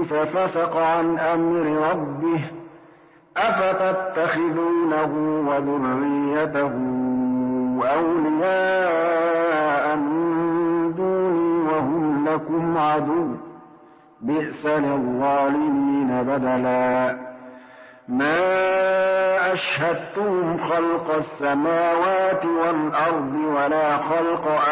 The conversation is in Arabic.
ففسق عن أمر ربه أفتتخذونه وذريته أولياء من دوني وهم لكم عدو بئس للظالمين بدلا ما أشهدتهم خلق السماوات والأرض ولا خلق